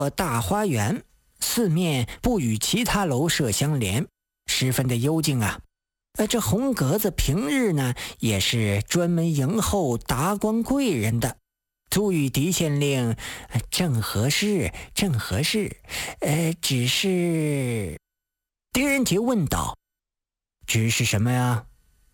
大花园，四面不与其他楼舍相连，十分的幽静啊。这红格子平日呢，也是专门迎候达官贵人的，足与狄县令正合适，正合适。只是……狄仁杰问道：“只是什么呀？”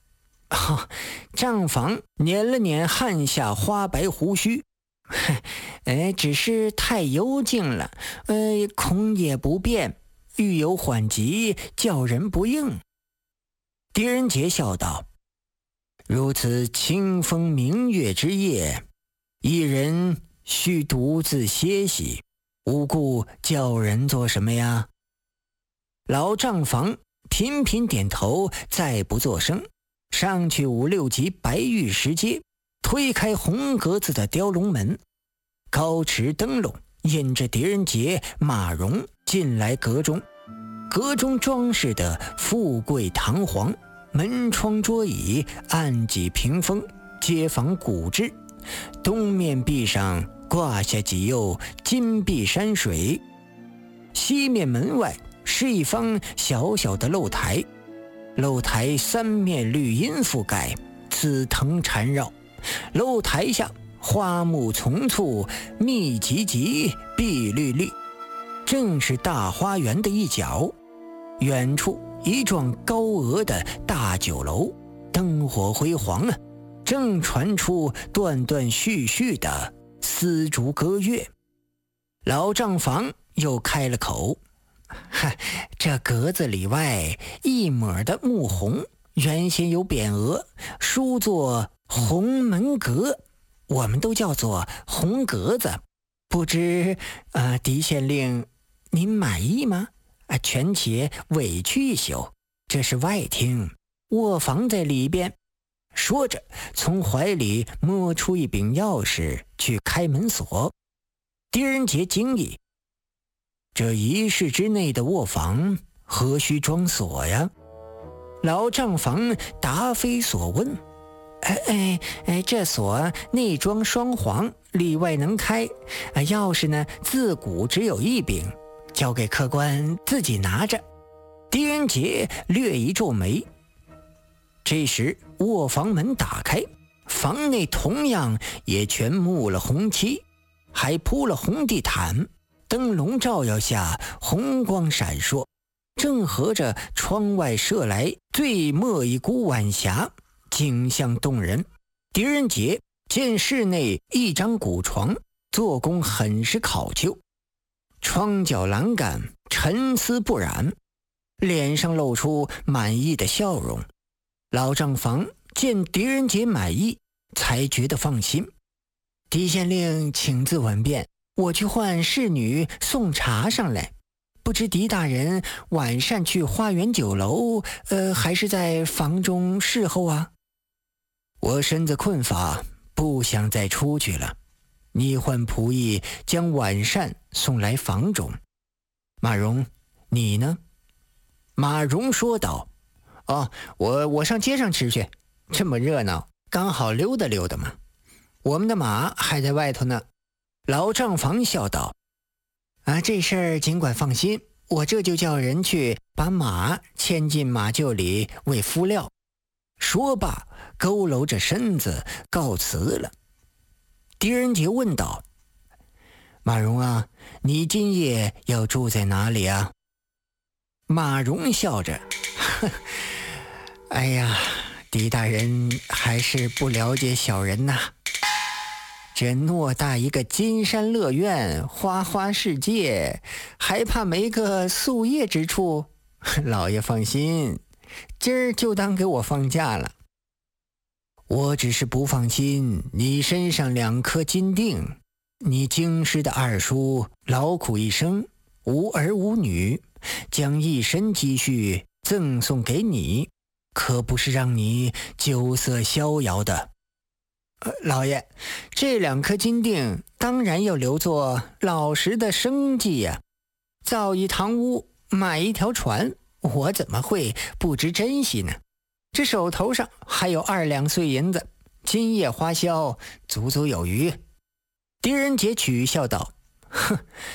账房捻了捻汗下花白胡须，只是太幽静了，恐也不便，欲有缓急，叫人不应。狄仁杰笑道：“如此清风明月之夜，一人须独自歇息，无故叫人做什么呀？”老账房频频点头，再不作声，上去5、6级白玉石阶，推开红格子的雕龙门，高持灯笼引着狄仁杰、马荣进来阁中。阁中装饰的富贵堂皇，门窗桌椅、案几屏风皆仿古制，东面壁上挂下几釉金碧山水，西面门外是一方小小的露台，露台三面绿荫覆盖，紫藤缠绕，露台下花木丛簇，密集集，碧绿绿，正是大花园的一角。远处一幢高额的大酒楼，灯火辉煌啊，正传出断断续续的丝竹歌乐。老账房又开了口：“这格子里外一抹的木红，原先有匾额，书作红门阁，我们都叫做红格子。不知狄县令您满意吗？权且委屈一宿，这是外厅，卧房在里边。”说着从怀里摸出一柄钥匙去开门锁。狄仁杰惊异：“这1室之内的卧房何须装锁呀？”老账房答非所问：“这锁内装双簧，里外能开，钥匙呢自古只有一柄，交给客官自己拿着。”狄仁杰略一皱眉。这时卧房门打开，房内同样也全幕了红漆，还铺了红地毯，灯笼照耀下红光闪烁，正合着窗外射来最末一股晚霞，景象动人。狄仁杰见室内一张古床，做工很是考究，窗角栏杆沉丝不染，脸上露出满意的笑容。老账房见狄仁杰满意，才觉得放心。狄县令请自稳便，我去唤侍女送茶上来。不知狄大人晚上去花园酒楼，还是在房中侍候啊？我身子困乏，不想再出去了。你唤仆役将晚膳送来房中。马荣，你呢？马荣说道：“我上街上吃去，这么热闹，刚好溜达溜达嘛。我们的马还在外头呢。”老账房笑道：“这事儿尽管放心，我这就叫人去把马牵进马厩里喂敷料。”说罢佝偻着身子告辞了。狄仁杰问道：“马荣啊，你今夜要住在哪里啊？”马荣笑着：“哎呀，狄大人还是不了解小人呐。这偌大一个金山乐园，花花世界，还怕没个宿夜之处？老爷放心，今儿就当给我放假了。我只是不放心你身上2颗金锭，你京师的二叔劳苦一生，无儿无女，将一身积蓄赠送给你，可不是让你酒色逍遥的。老爷，这2颗金锭当然要留作老实的生计呀。造一堂屋，买一条船，我怎么会不知珍惜呢？这手头上还有2两碎银子，今夜花销足足有余。狄仁杰取笑道：“